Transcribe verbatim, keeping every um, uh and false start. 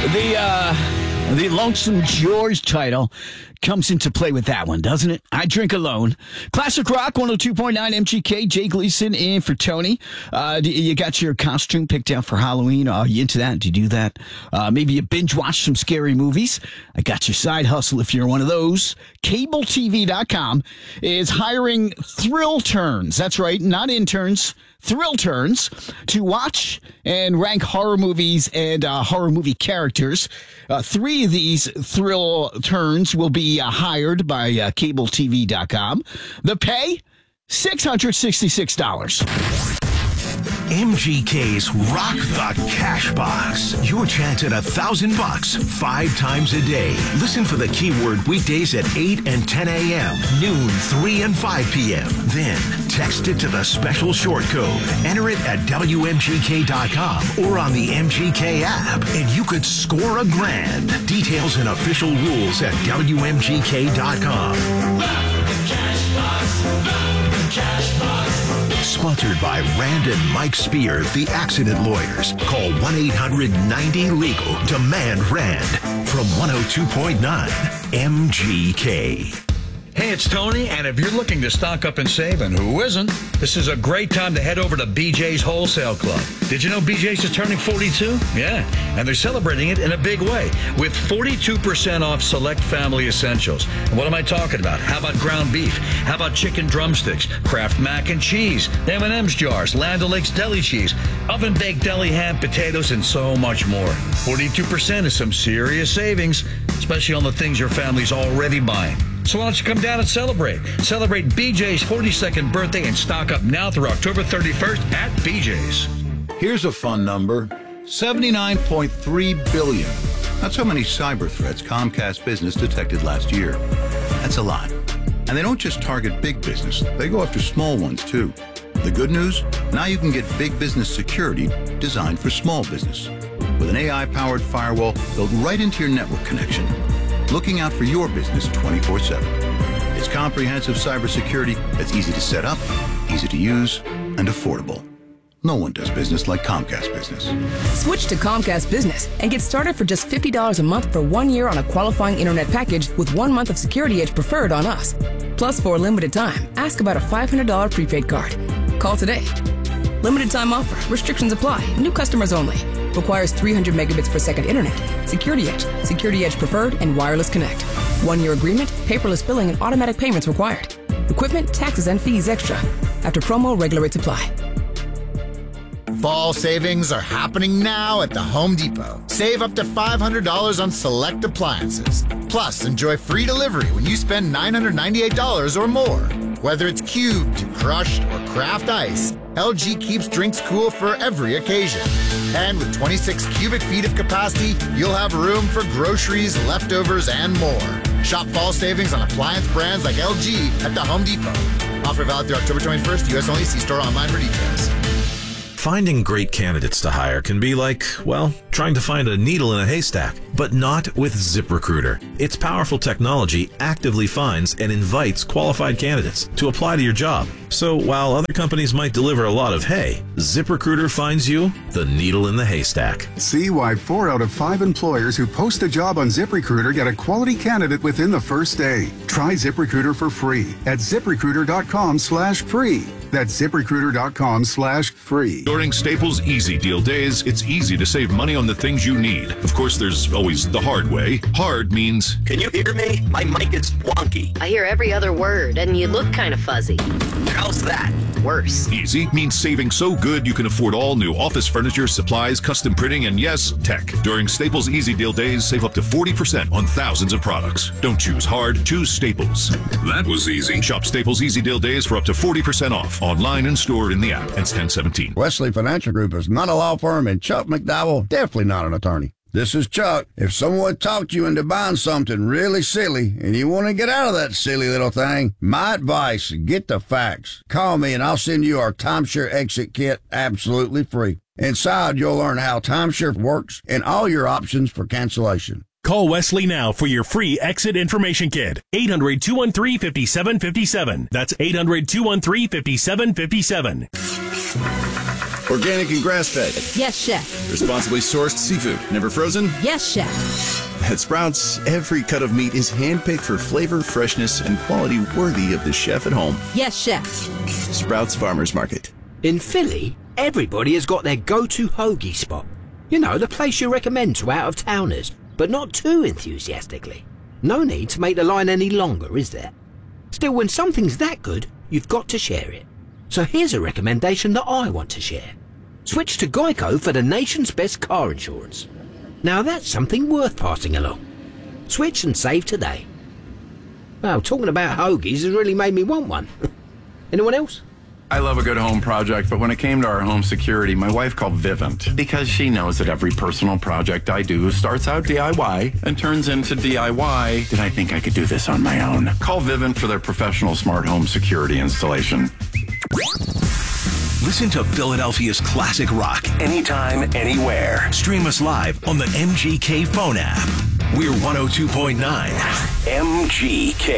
The uh, the Lonesome George title comes into play with that one, doesn't it? I Drink Alone. Classic Rock, one oh two point nine M G K. Jay Gleason in for Tony. Uh, you got your costume picked out for Halloween. Are you into that? Do you do that? Uh, maybe you binge watch some scary movies. I got your side hustle if you're one of those. Cable T V dot com is hiring thrill turns. That's right, not interns. Thrill turns to watch and rank horror movies and uh, horror movie characters. Uh, three of these thrill turns will be uh, hired by uh, Cable T V dot com. The pay, six hundred sixty-six dollars. M G K's Rock the Cash Box. Your chance at a thousand bucks five times a day. Listen for the keyword weekdays at eight and ten a.m., noon, three and five p.m. Then text it to the special short code. Enter it at W M G K dot com or on the M G K app, and you could score a grand. Details and official rules at W M G K dot com. Rock the Cash Box. Rock the Cash Box. Sponsored by Rand and Mike Spear, the accident lawyers. Call one eight hundred ninety legal. Demand Rand. From one oh two point nine M G K. Hey, it's Tony, and if you're looking to stock up and save, and who isn't, this is a great time to head over to B J's Wholesale Club. Did you know B J's is turning forty-two? Yeah, and they're celebrating it in a big way with forty-two percent off select family essentials. And what am I talking about? How about ground beef? How about chicken drumsticks, Kraft mac and cheese, M and M's jars, Land O'Lakes deli cheese, oven-baked deli ham, potatoes, and so much more. forty-two percent is some serious savings, especially on the things your family's already buying. So why don't you come down and celebrate? Celebrate B J's forty-second birthday and stock up now through October thirty-first at B J's. Here's a fun number, seventy-nine point three billion. That's how many cyber threats Comcast Business detected last year. That's a lot. And they don't just target big business, they go after small ones too. The good news? Now you can get big business security designed for small business. With an A I-powered firewall built right into your network connection. Looking out for your business twenty-four seven. It's comprehensive cybersecurity that's easy to set up, easy to use, and affordable. No one does business like Comcast Business. Switch to Comcast Business and get started for just fifty dollars a month for one year on a qualifying internet package with one month of Security Edge Preferred on us. Plus, for a limited time, ask about a five hundred dollars prepaid card. Call today. Limited time offer. Restrictions apply. New customers only. Requires three hundred megabits per second internet. Security Edge, Security Edge Preferred, and Wireless Connect. One-year agreement, paperless billing, and automatic payments required. Equipment, taxes, and fees extra. After promo, regular rates apply. Fall savings are happening now at the Home Depot. Save up to five hundred dollars on select appliances. Plus, enjoy free delivery when you spend nine hundred ninety-eight dollars or more. Whether it's cubed, crushed, or craft ice, L G keeps drinks cool for every occasion. And with twenty-six cubic feet of capacity, you'll have room for groceries, leftovers, and more. Shop fall savings on appliance brands like L G at the Home Depot. Offer valid through October twenty-first. U S only. See store online for details. Finding great candidates to hire can be like, well, trying to find a needle in a haystack, but not with ZipRecruiter. Its powerful technology actively finds and invites qualified candidates to apply to your job. So while other companies might deliver a lot of hay, ZipRecruiter finds you the needle in the haystack. See why four out of five employers who post a job on ZipRecruiter get a quality candidate within the first day. Try ZipRecruiter for free at ZipRecruiter.com slash free. That's ZipRecruiter.com slash free. During Staples Easy Deal Days, it's easy to save money on the things you need. Of course, there's always the hard way. Hard means... Can you hear me? My mic is wonky. I hear every other word, and you look kind of fuzzy. How's that? Worse. Easy means saving so good you can afford all new office furniture, supplies, custom printing, and yes, tech. During Staples Easy Deal Days, save up to forty percent on thousands of products. Don't choose hard, choose Staples. That was easy. Shop Staples Easy Deal Days for up to forty percent off. Online and stored in the app. Ends ten seventeen. Wesley Financial Group is not a law firm, and Chuck McDowell definitely not an attorney. This is Chuck. If someone talked you into buying something really silly and you want to get out of that silly little thing, my advice, get the facts. Call me and I'll send you our timeshare exit kit absolutely free. Inside, you'll learn how timeshare works and all your options for cancellation. Call Wesley now for your free exit information kit. eight hundred, two one three, five seven five seven. That's eight hundred, two one three, five seven five seven. Organic and grass-fed. Yes, chef. Responsibly sourced seafood. Never frozen? Yes, chef. At Sprouts, every cut of meat is handpicked for flavor, freshness, and quality worthy of the chef at home. Yes, chef. Sprouts Farmers Market. In Philly, everybody has got their go-to hoagie spot. You know, the place you recommend to out-of-towners, but not too enthusiastically. No need to make the line any longer, is there? Still, when something's that good, you've got to share it. So here's a recommendation that I want to share. Switch to Geico for the nation's best car insurance. Now that's something worth passing along. Switch and save today. Well, talking about hoagies has really made me want one. Anyone else? I love a good home project, but when it came to our home security, my wife called Vivint because she knows that every personal project I do starts out D I Y and turns into D I Y. Did I think I could do this on my own? Call Vivint for their professional smart home security installation. Listen to Philadelphia's classic rock anytime, anywhere. Stream us live on the M G K phone app. We're one oh two point nine M G K.